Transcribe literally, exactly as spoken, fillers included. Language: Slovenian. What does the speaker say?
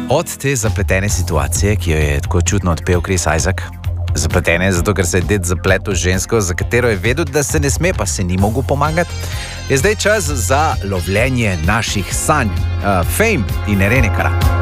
Od te zapletene situacije, ki jo je tako čudno odpel Chris Isaak, zapletene zato, ker se je ded zapletel žensko, za katero je vedel, da se ne sme, pa se ni mogel pomagati, je zdaj čas za lovljenje naših sanj. Uh, Fame in Irene Cara.